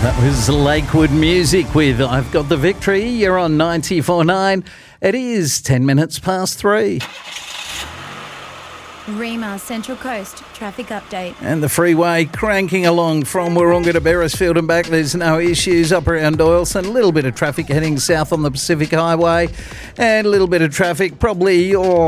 That was Lakewood Music with I've Got the Victory. You're on 94.9. It is 10 minutes past 3. Rima Central Coast traffic update. And the freeway cranking along from Wahroonga to Beresfield and back. There's no issues up around Doyleson. A little bit of traffic heading south on the Pacific Highway. And a little bit of traffic, probably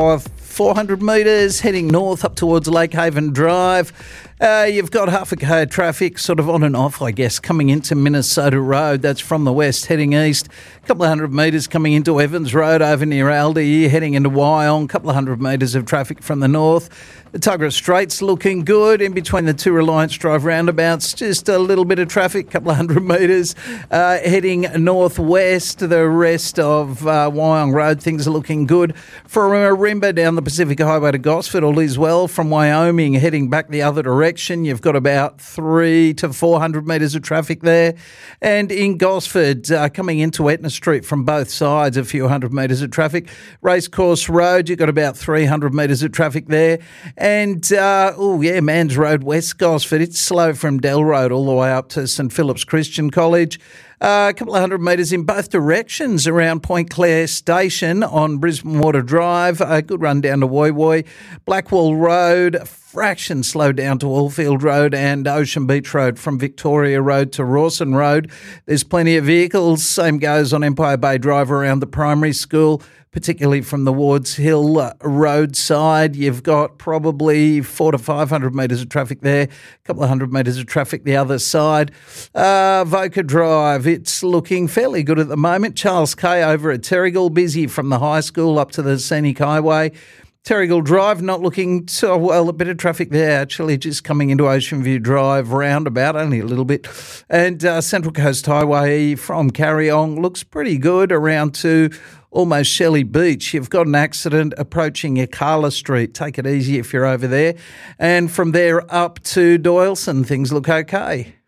400 metres heading north up towards Lake Haven Drive. You've got half a k of traffic sort of on and off, I guess, coming into Minnesota Road. That's from the west heading east. A couple of 100 metres coming into Evans Road over near Aldi, heading into Wyong. A couple of 100 metres of traffic from the north. The Tuggerah Strait's looking good. In between the two Reliance Drive roundabouts, just a little bit of traffic, a couple of 100 metres. Heading northwest, the rest of Wyong Road, things are looking good. For Marimba down the Pacific Highway to Gosford, all is well. From Wyoming heading back the other direction, you've got about 300 to 400 metres of traffic there. And in Gosford, coming into Etna Street from both sides, a few hundred metres of traffic. Racecourse Road, you've got about 300 metres of traffic there. And, Mans Road, West Gosford, it's slow from Dell Road all the way up to St Philip's Christian College. A couple of 100 metres in both directions around Point Clare Station on Brisbane Water Drive. A good run down to Woy Woy. Blackwall Road, fraction slow down to Allfield Road, and Ocean Beach Road from Victoria Road to Rawson Road. There's plenty of vehicles. Same goes on Empire Bay Drive around the primary school, particularly from the Wards Hill Road side. You've got probably 400 to 500 metres of traffic there, a couple of 100 metres of traffic the other side. Voca Drive, it's looking fairly good at the moment. Charles K over at Terrigal, busy from the high school up to the Scenic Highway. Terrigal Drive, not looking so well, a bit of traffic there actually, just coming into Ocean View Drive roundabout, only a little bit. And Central Coast Highway from Carryong looks pretty good around to almost Shelley Beach. You've got an accident approaching Yacala Street. Take it easy if you're over there. And from there up to Doyleson, things look okay.